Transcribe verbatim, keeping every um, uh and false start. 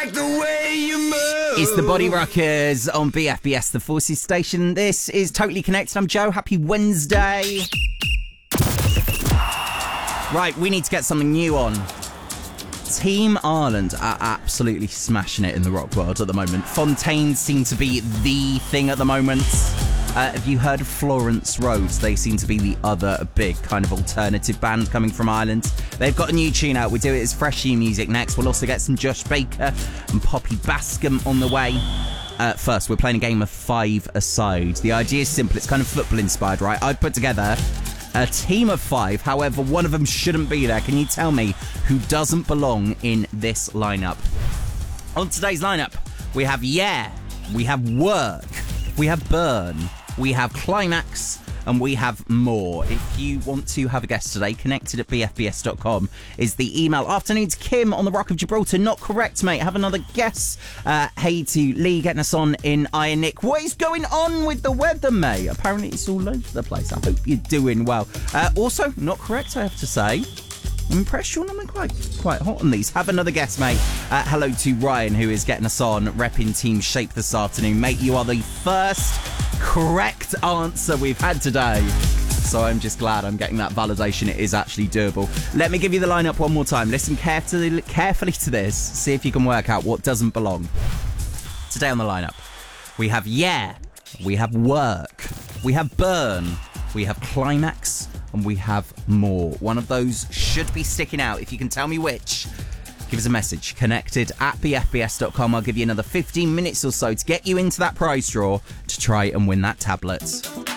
like the way you move. It's the Body Rockers on B F B S, the Forces Station. This is Totally Connected. I'm Joe. Happy Wednesday. Right, we need to get something new on. Team Ireland are absolutely smashing it in the rock world at the moment. Fontaine seem to be the thing at the moment. Uh, have you heard of Florence Rhodes? They seem to be the other big kind of alternative band coming from Ireland. They've got a new tune out. We do it as fresh new music next. We'll also get some Josh Baker and Poppy Bascom on the way. Uh, first, we're playing a game of five aside. The idea is simple. It's kind of football inspired, right? I've put together a team of five. However, one of them shouldn't be there. Can you tell me who doesn't belong in this lineup? On today's lineup, we have Yeah, we have Work, we have Burn, we have Climax, and we have more. If you want to have a guest today, connected at b f b s dot com is the email. Afternoon to Kim on the Rock of Gibraltar. Not correct, mate. Have another guess. Uh, hey to Lee getting us on in Iron Nick. What is going on with the weather, mate? Apparently it's all over the place. I hope you're doing well. Uh, also, not correct, I have to say. I'm impressed, Sean. I'm quite quite hot on these. Have another guess, mate. Uh, hello to Ryan, who is getting us on, repping Team Shape this afternoon. Mate, you are the first correct answer we've had today. So I'm just glad I'm getting that validation. It is actually doable. Let me give you the lineup one more time. Listen carefully, carefully to this. See if you can work out what doesn't belong. Today on the lineup, we have Yeah, we have Work, we have Burn, we have Climax, and we have More. One of those should be sticking out. If you can tell me which, give us a message. Connected at b f b s dot com. I'll give you another fifteen minutes or so to get you into that prize draw to try and win that tablet.